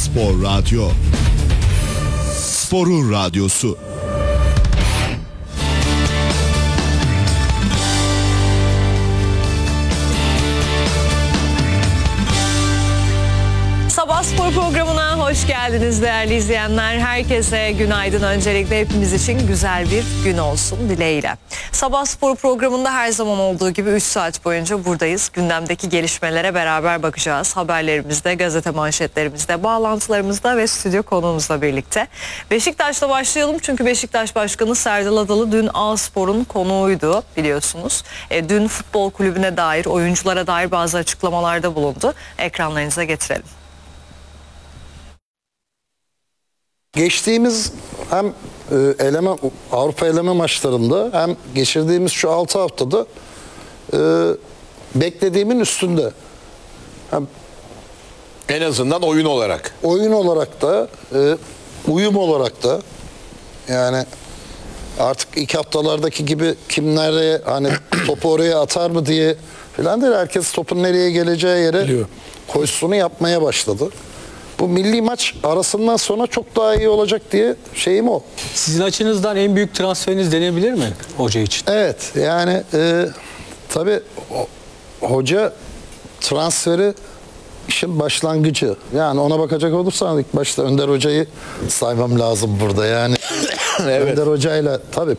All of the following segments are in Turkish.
Spor Radyo. Sporun radyosu. Sabah Spor programına hoş geldiniz değerli izleyenler. Herkese günaydın. Öncelikle hepimiz için güzel bir gün olsun dileğiyle. Sabah Spor programında her zaman olduğu gibi 3 saat boyunca buradayız. Gündemdeki gelişmelere beraber bakacağız. Haberlerimizde, gazete manşetlerimizde, bağlantılarımızda ve stüdyo konuğumuzla birlikte. Beşiktaş'la başlayalım çünkü Beşiktaş Başkanı Serdal Adalı dün A-Spor'un konuğuydu biliyorsunuz. Dün futbol kulübüne dair, oyunculara dair bazı açıklamalarda bulundu. Ekranlarınıza getirelim. Geçtiğimiz hem Avrupa eleme maçlarında hem geçirdiğimiz şu 6 haftada beklediğimin üstünde. Hem en azından oyun olarak. Oyun olarak da uyum olarak da yani artık ilk haftalardaki gibi kim nereye hani topu oraya atar mı diye falan değil. Herkes topun nereye geleceği yere koşusunu yapmaya başladı. Bu milli maç arasından sonra çok daha iyi olacak diye şeyim o. Sizin açınızdan en büyük transferiniz denebilir mi hoca için? Evet yani tabii hoca transferi işin başlangıcı. Yani ona bakacak olursan ilk başta Önder Hoca'yı saymam lazım burada yani. Evet. Önder Hoca'yla tabii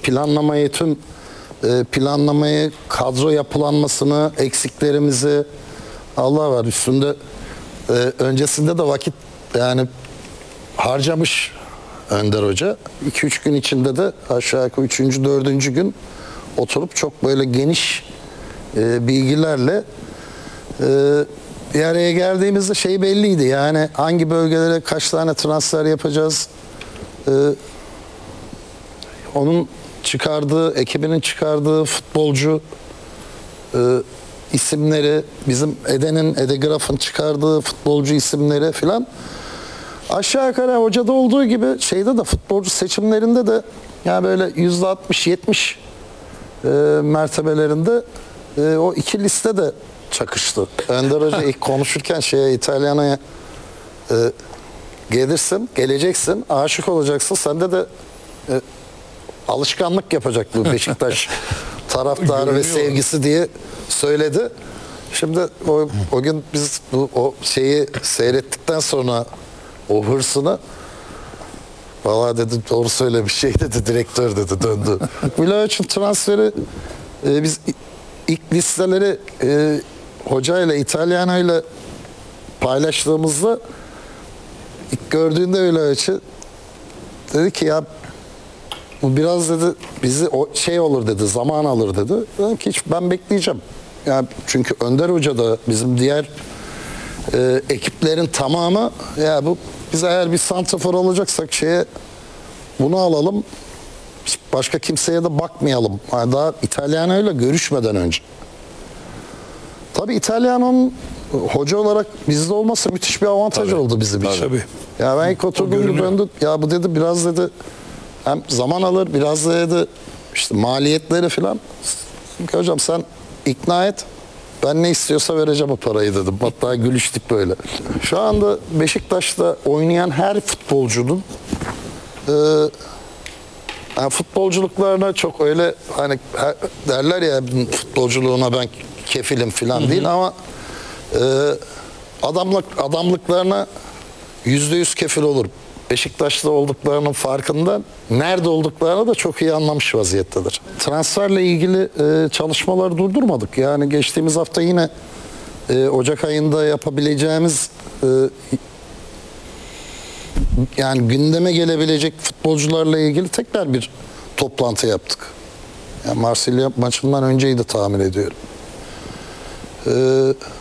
planlamayı, kadro yapılanmasını, eksiklerimizi Allah var üstünde öncesinde de vakit yani harcamış Önder Hoca. 2-3 gün içinde de aşağı yukarı 3. 4. gün oturup çok böyle geniş bilgilerle bir araya geldiğimizde şey belliydi. Yani hangi bölgelere kaç tane transfer yapacağız? Onun çıkardığı, ekibinin çıkardığı futbolcu isimleri, bizim Ede Graf'ın çıkardığı futbolcu isimleri filan aşağı yukarı hocada olduğu gibi şeyde de futbolcu seçimlerinde de yani böyle %60-70 mertebelerinde o iki liste de çakıştı. Önder Hoca ilk konuşurken İtalyana'ya geleceksin, aşık olacaksın. Sende de alışkanlık yapacak bu Beşiktaş taraftarı ve sevgisi diye söyledi. Şimdi o gün biz o şeyi seyrettikten sonra o hırsını vallahi dedi doğru söylemiş şey dedi direktör dedi döndü. Vlahovic'in transferi biz ilk listeleri hocayla İtalyana'yla paylaştığımızda ilk gördüğünde Vlahovic'i dedi ki ya bu biraz dedi bizi olur dedi zaman alır dedi. Dedim ki ben bekleyeceğim. Yani çünkü Önder Hoca da bizim diğer ekiplerin tamamı ya bu biz eğer bir santrafor alacaksak bunu alalım. Başka kimseye de bakmayalım. Yani daha İtalyano'yla görüşmeden önce. Tabii İtalyano'nun hoca olarak bizde olması müthiş bir avantaj oldu bizim için. Tabii. Ya ben ilk oturduğumda döndüm. Ya bu dedi biraz dedi hem zaman alır biraz da dedi işte maliyetleri falan. Hocam sen ikna et. Ben ne istiyorsa vereceğim o parayı dedim. Hatta gülüştük böyle. Şu anda Beşiktaş'ta oynayan her futbolcunun yani futbolculuklarına çok öyle hani derler ya futbolculuğuna ben kefilim falan değil ama adamlıklarına %100 kefil olur. Beşiktaş'ta olduklarının farkında, nerede olduklarını da çok iyi anlamış vaziyettedir. Transferle ilgili çalışmaları durdurmadık. Yani geçtiğimiz hafta yine Ocak ayında yapabileceğimiz yani gündeme gelebilecek futbolcularla ilgili tekrar bir toplantı yaptık. Yani Marsilya maçından önceydi tahmin ediyorum.